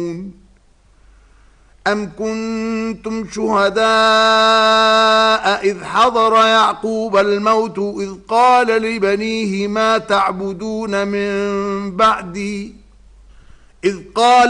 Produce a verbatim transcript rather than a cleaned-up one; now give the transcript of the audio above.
أَمْ كُنْتُمْ شُهَدَاءَ إِذْ حَضَرَ يَعْقُوبَ الْمَوْتُ إِذْ قَالَ لِبَنِيهِ مَا تَعْبُدُونَ مِنْ بَعْدِي إِذْ قَالَ